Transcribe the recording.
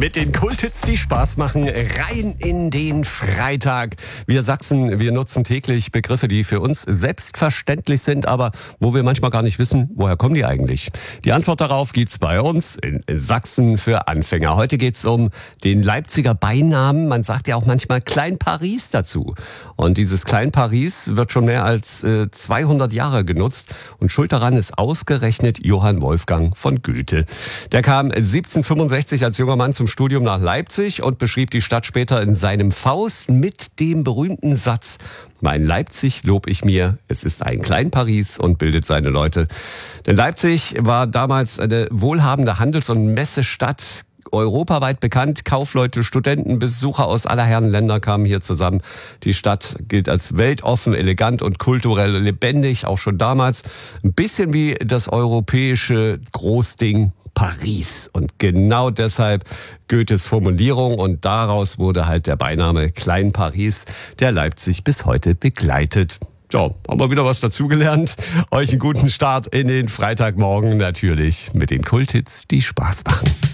Mit den Kulthits, die Spaß machen, rein in den Freitag. Wir Sachsen, wir nutzen täglich Begriffe, die für uns selbstverständlich sind, aber wo wir manchmal gar nicht wissen, woher kommen die eigentlich? Die Antwort darauf gibt's bei uns in Sachsen für Anfänger. Heute geht's um den Leipziger Beinamen. Man sagt ja auch manchmal Klein Paris dazu. Und dieses Klein Paris wird schon mehr als 200 Jahre genutzt. Und schuld daran ist ausgerechnet Johann Wolfgang von Goethe. Der kam 1765 als junger Mann zum Studium nach Leipzig und beschrieb die Stadt später in seinem Faust mit dem berühmten Satz: Mein Leipzig lob ich mir, es ist ein Klein Paris, und bildet seine Leute. Denn Leipzig war damals eine wohlhabende Handels- und Messestadt, europaweit bekannt. Kaufleute, Studenten, Besucher aus aller Herren Länder kamen hier zusammen. Die Stadt gilt als weltoffen, elegant und kulturell lebendig, auch schon damals. Ein bisschen wie das europäische Großding Paris. Und genau deshalb Goethes Formulierung, und daraus wurde halt der Beiname Klein Paris, der Leipzig bis heute begleitet. Ja, haben wir wieder was dazugelernt. Euch einen guten Start in den Freitagmorgen, natürlich mit den Kulthits, die Spaß machen.